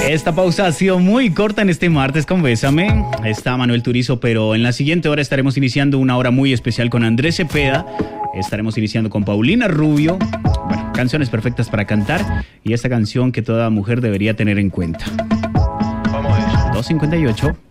Esta pausa ha sido muy corta en este martes con Bésame. Está Manuel Turizo, pero en la siguiente hora estaremos iniciando una hora muy especial con Andrés Cepeda. Estaremos iniciando con Paulina Rubio. Bueno, canciones perfectas para cantar y esta canción que toda mujer debería tener en cuenta. Vamos a eso. 2:58.